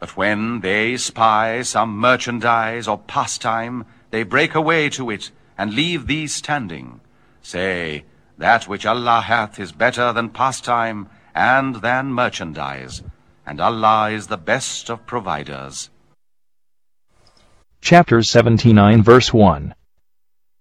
But when they spy some merchandise or pastime, they break away to it, and leave thee standing. Say, that which Allah hath is better than pastime, and than merchandise, and Allah is the best of providers. Chapter 79 verse 1.